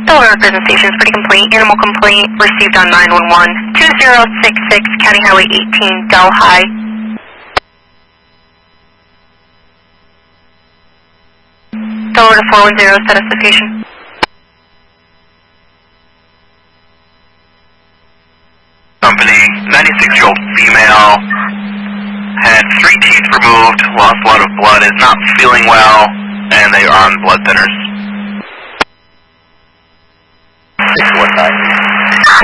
Delaware Business Station is pretty complete. Animal complaint received on 911. 2066 County Highway 18, Delhi. Delaware to 410, status of patient. Company, 96-year-old female, had 3 teeth removed, lost a lot of blood, is not feeling well, and they are on blood thinners. 619.